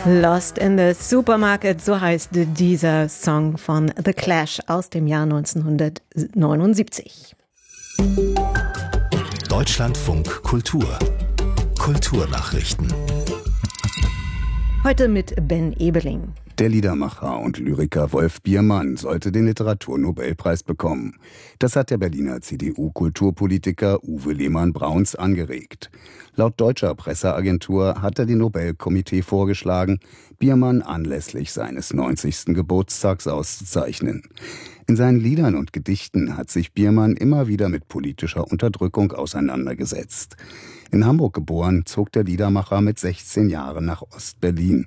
Lost in the Supermarket, so heißt dieser Song von The Clash aus dem Jahr 1979. Deutschlandfunk Kultur. Kulturnachrichten. Heute mit Ben Ebeling. Der Liedermacher und Lyriker Wolf Biermann sollte den Literaturnobelpreis bekommen. Das hat der Berliner CDU-Kulturpolitiker Uwe Lehmann-Brauns angeregt. Laut deutscher Presseagentur hat er dem Nobelkomitee vorgeschlagen, Biermann anlässlich seines 90. Geburtstags auszuzeichnen. In seinen Liedern und Gedichten hat sich Biermann immer wieder mit politischer Unterdrückung auseinandergesetzt. In Hamburg geboren, zog der Liedermacher mit 16 Jahren nach Ost-Berlin.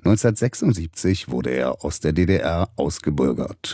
1976 wurde er aus der DDR ausgebürgert.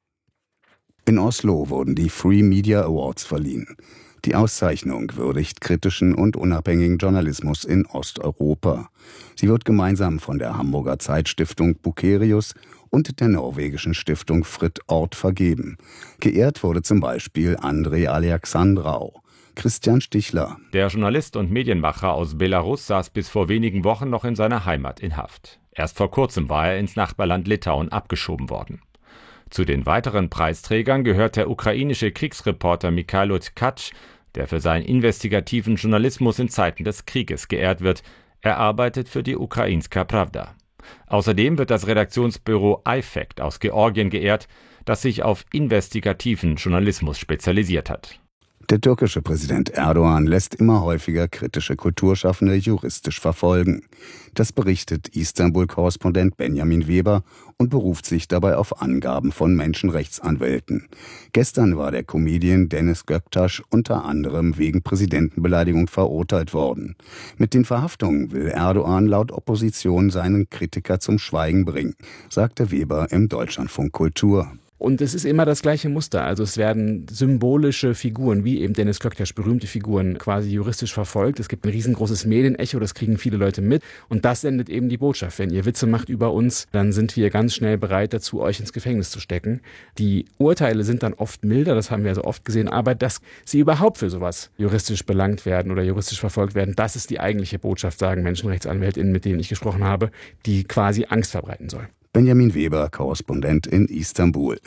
In Oslo wurden die Free Media Awards verliehen. Die Auszeichnung würdigt kritischen und unabhängigen Journalismus in Osteuropa. Sie wird gemeinsam von der Hamburger Zeitstiftung Bukerius und der norwegischen Stiftung Fritt Ort vergeben. Geehrt wurde zum Beispiel Andrei Alexandrau. Christian Stichler. Der Journalist und Medienmacher aus Belarus saß bis vor wenigen Wochen noch in seiner Heimat in Haft. Erst vor kurzem war er ins Nachbarland Litauen abgeschoben worden. Zu den weiteren Preisträgern gehört der ukrainische Kriegsreporter Mikhailo Tkach, der für seinen investigativen Journalismus in Zeiten des Krieges geehrt wird. Er arbeitet für die Ukrainska Pravda. Außerdem wird das Redaktionsbüro iFact aus Georgien geehrt, das sich auf investigativen Journalismus spezialisiert hat. Der türkische Präsident Erdogan lässt immer häufiger kritische Kulturschaffende juristisch verfolgen. Das berichtet Istanbul-Korrespondent Benjamin Weber und beruft sich dabei auf Angaben von Menschenrechtsanwälten. Gestern war der Comedian Deniz Göktaş unter anderem wegen Präsidentenbeleidigung verurteilt worden. Mit den Verhaftungen will Erdogan laut Opposition seinen Kritiker zum Schweigen bringen, sagte Weber im Deutschlandfunk Kultur. Und es ist immer das gleiche Muster. Also es werden symbolische Figuren, wie eben Deniz Göktaş, berühmte Figuren, quasi juristisch verfolgt. Es gibt ein riesengroßes Medienecho, das kriegen viele Leute mit. Und das sendet eben die Botschaft. Wenn ihr Witze macht über uns, dann sind wir ganz schnell bereit dazu, euch ins Gefängnis zu stecken. Die Urteile sind dann oft milder, das haben wir so oft gesehen. Aber dass sie überhaupt für sowas juristisch belangt werden oder juristisch verfolgt werden, das ist die eigentliche Botschaft, sagen Menschenrechtsanwältinnen, mit denen ich gesprochen habe, die quasi Angst verbreiten soll. Benjamin Weber, Korrespondent in Istanbul.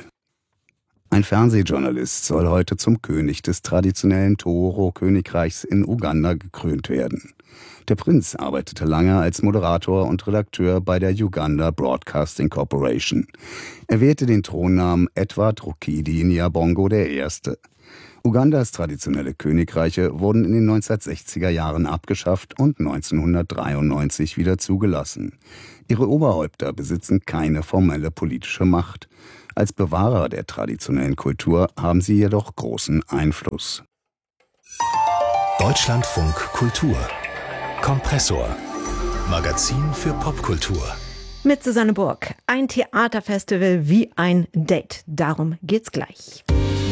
Ein Fernsehjournalist soll heute zum König des traditionellen Toro-Königreichs in Uganda gekrönt werden. Der Prinz arbeitete lange als Moderator und Redakteur bei der Uganda Broadcasting Corporation. Er wählte den Thronnamen Edward Rukidi Nyabongo I. Ugandas traditionelle Königreiche wurden in den 1960er Jahren abgeschafft und 1993 wieder zugelassen. Ihre Oberhäupter besitzen keine formelle politische Macht. Als Bewahrer der traditionellen Kultur haben sie jedoch großen Einfluss. Deutschlandfunk Kultur. Kompressor. Magazin für Popkultur. Mit Susanne Burg. Ein Theaterfestival wie ein Date. Darum geht's gleich.